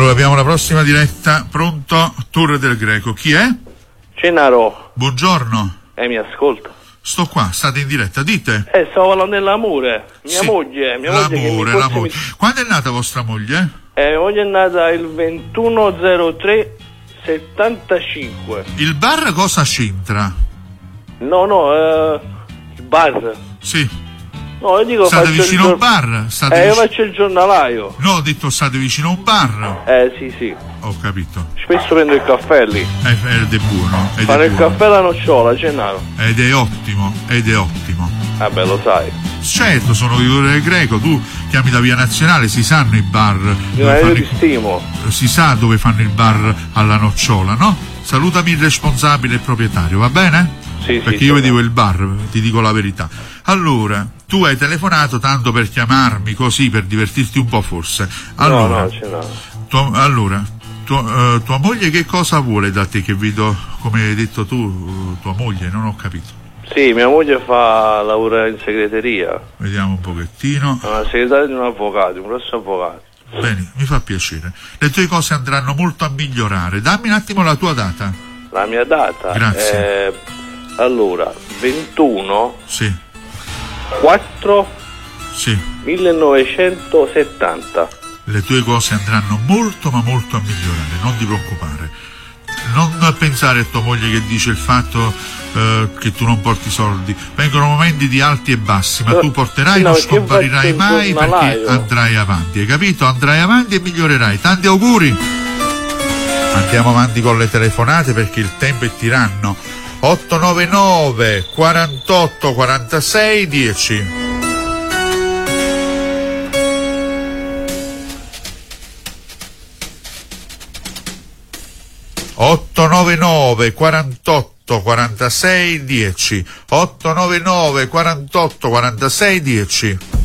Allora abbiamo la prossima diretta. Pronto? Torre del Greco. Chi è? Gennaro. Buongiorno. Mi ascolta? Sto qua, state in diretta, dite? Stavo parlando dell'amore. Mia moglie. L'amore. Quando è nata vostra moglie? Mia moglie è nata il 21/03/75. Il bar cosa c'entra? No, il bar. Sì. No, io dico state vicino a un bar? Io faccio il giornalaio. No, ho detto state vicino a un bar. Sì. Ho capito. Spesso prendo il caffè lì. Ed è buono. Fare il caffè alla nocciola, Gennaro. Ed è ottimo. Vabbè, lo sai. Certo, sono di Torre del Greco, tu chiami da Via Nazionale, si sanno i bar. Io ti stimo. Si sa dove fanno il bar alla nocciola, no? Salutami il responsabile e il proprietario, va bene? Sì, perché io vedevo il bar, ti dico la verità. Allora, tu hai telefonato tanto per chiamarmi così, per divertirti un po' forse. Allora, tua moglie che cosa vuole da te? Che vedo, come hai detto tu, tua moglie, non ho capito. Sì, mia moglie lavora in segreteria. Vediamo un pochettino. È una segretaria di un avvocato, un grosso avvocato. Bene, mi fa piacere. Le tue cose andranno molto a migliorare. Dammi un attimo la tua data. La mia data? Grazie. Allora, 21 sì 4 sì 1970. Le tue cose andranno molto ma molto a migliorare, non ti preoccupare. Non pensare a tua moglie che dice il fatto che tu non porti soldi. Vengono momenti di alti e bassi, ma tu porterai, non scomparirai mai, perché andrai avanti, hai capito? Andrai avanti e migliorerai. Tanti auguri. Andiamo avanti con le telefonate perché il tempo è tiranno. 899 48 46 10. (899 48 46 10) 899 48 46 10.